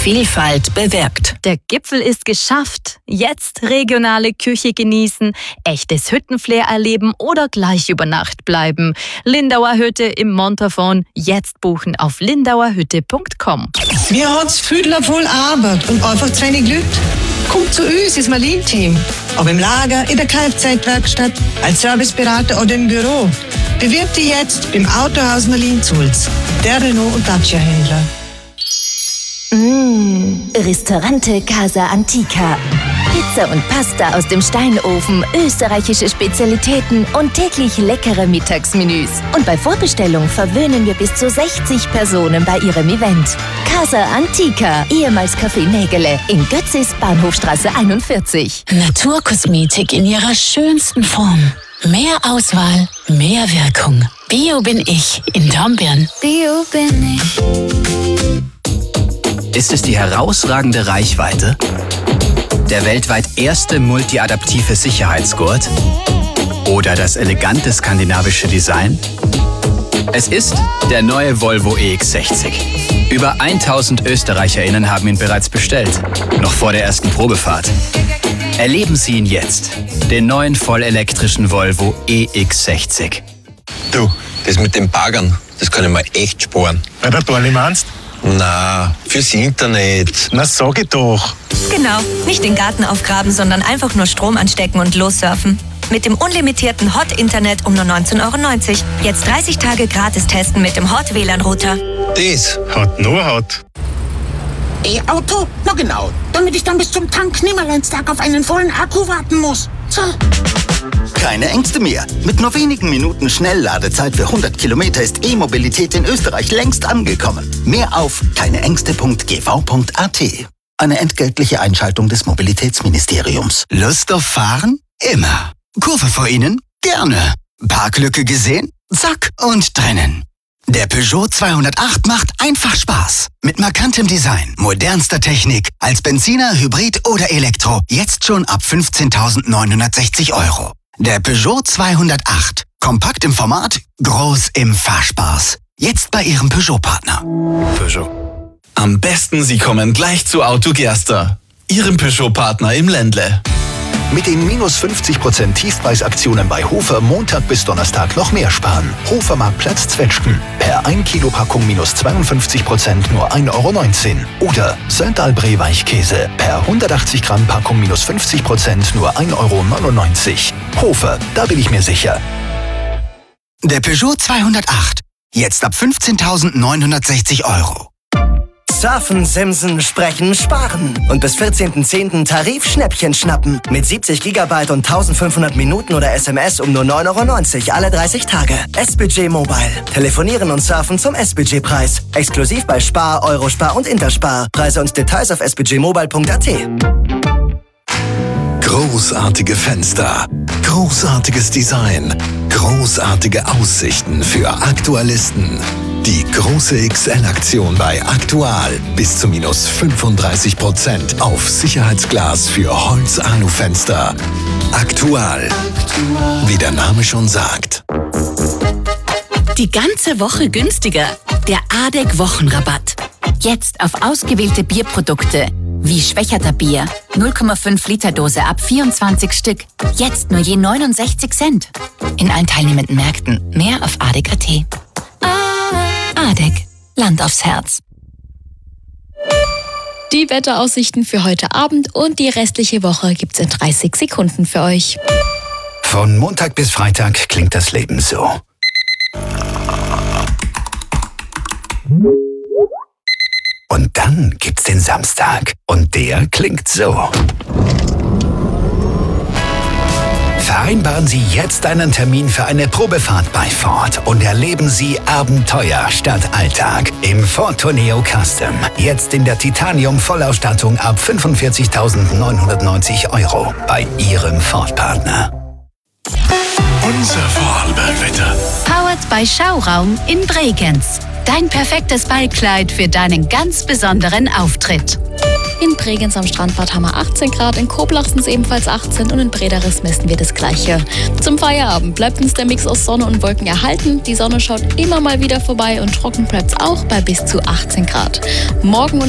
Vielfalt bewirkt. Der Gipfel ist geschafft. Jetzt regionale Küche genießen, echtes Hüttenflair erleben oder gleich über Nacht bleiben. Lindauer Hütte im Montafon. Jetzt buchen auf lindauerhütte.com. Wir haben viel voll Arbeit und einfach zu wenig Leute. Kommt zu uns ins Marlin-Team. Ob im Lager, in der Kfz-Werkstatt, als Serviceberater oder im Büro. Bewirb dich jetzt im Autohaus Marlin-Zulz. Der Renault- und Dacia-Händler. Ristorante Casa Antica. Pizza und Pasta aus dem Steinofen, österreichische Spezialitäten und täglich leckere Mittagsmenüs. Und bei Vorbestellung verwöhnen wir bis zu 60 Personen bei ihrem Event. Casa Antica, ehemals Café Nägele, in Götzis, Bahnhofstraße 41. Naturkosmetik in ihrer schönsten Form. Mehr Auswahl, mehr Wirkung. Bio bin ich in Dornbirn. Bio bin ich. Ist es die herausragende Reichweite? Der weltweit erste multiadaptive Sicherheitsgurt? Oder das elegante skandinavische Design? Es ist der neue Volvo EX60. Über 1000 ÖsterreicherInnen haben ihn bereits bestellt, noch vor der ersten Probefahrt. Erleben Sie ihn jetzt, den neuen vollelektrischen Volvo EX60. Du, das mit den Baggern, das kann ich mir echt sparen. Weil der Dorni meinst? Na, fürs Internet. Na, sag ich doch. Genau, nicht den Garten aufgraben, sondern einfach nur Strom anstecken und lossurfen. Mit dem unlimitierten Hot-Internet um nur 19,90 €. Jetzt 30 Tage gratis testen mit dem Hot-WLAN-Router. Das Hat nur hat. E-Auto? Na genau, damit ich dann bis zum Tank Nimmerleinstag auf einen vollen Akku warten muss. So. Keine Ängste mehr. Mit nur wenigen Minuten Schnellladezeit für 100 Kilometer ist E-Mobilität in Österreich längst angekommen. Mehr auf keineängste.gv.at. Eine entgeltliche Einschaltung des Mobilitätsministeriums. Lust auf Fahren? Immer. Kurve vor Ihnen? Gerne. Parklücke gesehen? Zack und drinnen. Der Peugeot 208 macht einfach Spaß. Mit markantem Design, modernster Technik, als Benziner, Hybrid oder Elektro. Jetzt schon ab 15.960 €. Der Peugeot 208. Kompakt im Format, groß im Fahrspaß. Jetzt bei Ihrem Peugeot-Partner. Peugeot. Am besten, Sie kommen gleich zu Auto Gerster, Ihrem Peugeot-Partner im Ländle. Mit den minus 50% Tiefpreisaktionen bei Hofer Montag bis Donnerstag noch mehr sparen. Hofermarktplatz Zwetschgen. Per 1 Kilo Packung minus 52% nur 1,19 €. Oder Söndalbree Weichkäse. Per 180 Gramm Packung minus 50% nur 1,99 €. Hofer, da bin ich mir sicher. Der Peugeot 208. Jetzt ab 15.960 €. Surfen, Simsen, sprechen, sparen. Und bis 14.10. Tarifschnäppchen schnappen. Mit 70 GB und 1500 Minuten oder SMS um nur 9,90 € alle 30 Tage. S-Budget Mobile. Telefonieren und surfen zum S-Budget-Preis. Exklusiv bei Spar, Eurospar und Interspar. Preise und Details auf sbudgetmobile.at. Großartige Fenster, großartiges Design, großartige Aussichten für Aktualisten. Die große XL-Aktion bei Aktual. Bis zu minus 35% auf Sicherheitsglas für Holz-Alu-Fenster. Aktual. Wie der Name schon sagt. Die ganze Woche günstiger. Der ADEC-Wochenrabatt. Jetzt auf ausgewählte Bierprodukte. Wie Schwächerter Bier. 0,5 Liter Dose ab 24 Stück. Jetzt nur je 69 Cent. In allen teilnehmenden Märkten. Mehr auf ADEC.at. ADEC. Land aufs Herz. Die Wetteraussichten für heute Abend und die restliche Woche gibt's in 30 Sekunden für euch. Von Montag bis Freitag klingt das Leben so. Und dann gibt's den Samstag. Und der klingt so. Vereinbaren Sie jetzt einen Termin für eine Probefahrt bei Ford und erleben Sie Abenteuer statt Alltag im Ford Tourneo Custom. Jetzt in der Titanium-Vollausstattung ab 45.990 € bei Ihrem Ford-Partner. Unser Vorarlberg-Wetter. Powered by Schauraum in Bregenz. Dein perfektes Ballkleid für deinen ganz besonderen Auftritt. In Bregenz am Strandbad haben wir 18 Grad, in Koblenz sind es ebenfalls 18 und in Brederis messen wir das Gleiche. Zum Feierabend bleibt uns der Mix aus Sonne und Wolken erhalten. Die Sonne schaut immer mal wieder vorbei und trocken bleibt es auch bei bis zu 18 Grad. Morgen und